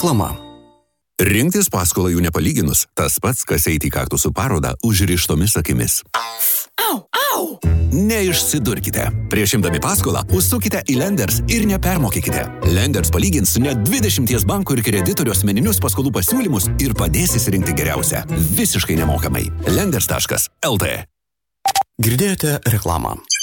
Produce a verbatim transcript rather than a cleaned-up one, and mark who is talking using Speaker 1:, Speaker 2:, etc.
Speaker 1: Reklama.
Speaker 2: Rinktis paskolą jų nepalyginus, tas pats, kas eiti į kaktusų parodą užrištomis akimis.
Speaker 3: Au, au!
Speaker 2: Neišsidurkite. Prieš imdami paskolą, užsukite į Lenders ir nepermokykite. Lenders palygins net dvidešimties bankų ir kreditorių asmeninius paskolų pasiūlymus ir padės įsirinkti geriausią. Visiškai nemokamai. Lenders taškas el tė.
Speaker 1: Girdėjote reklamą.